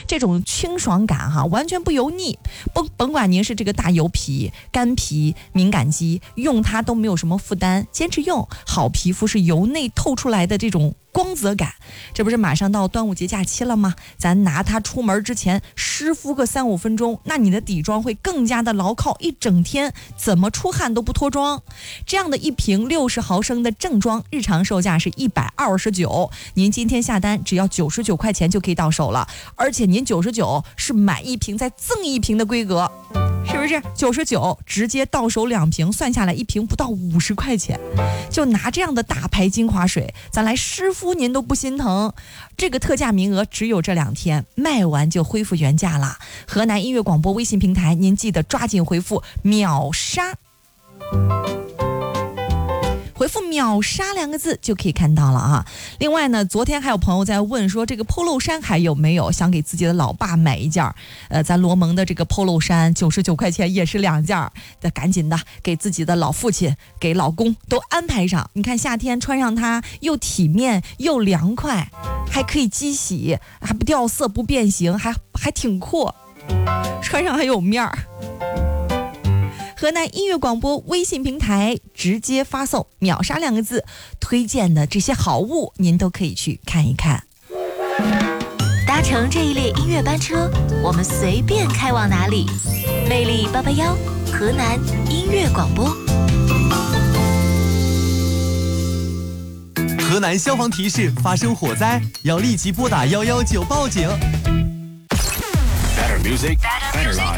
这种清爽感哈，完全不油腻。甭管您是这个大油皮、干皮、敏感肌，用它都没有什么负担，坚持用，好皮肤是由内透出来的这种光泽感。这不是马上到端午节假期了吗？咱拿它出门之前湿敷个3-5分钟，那你的底妆会更加的牢靠，一整天怎么出汗都不脱妆。这样的一瓶60毫升的正装，日常售价是129，您今天下单只要99块钱就可以到手了，而且您99是买一瓶再赠一瓶的规格，是不是？99直接到手2瓶，算下来一瓶不到50块钱，就拿这样的大牌精华水，咱来湿敷您都不心疼。这个特价名额只有这2天，卖完就恢复原价啦。河南音乐广播微信平台，您记得抓紧回复秒杀。回复秒杀2个字就可以看到了啊。另外呢，昨天还有朋友在问说，这个 polo 衫还有没有，想给自己的老爸买一件咱罗蒙的这个 polo 衫99块钱也是2件，赶紧的给自己的老父亲给老公都安排上。你看夏天穿上它又体面又凉快，还可以机洗，还不掉色不变形，还挺酷，穿上还有面儿。河南音乐广播微信平台直接发送秒杀2个字，推荐的这些好物您都可以去看一看。 搭乘这一列音乐班车，我们随便开往哪里。魅力881，河南音乐广播。 河南消防提示：发生火灾要立即拨打119报警。 Better music, better life.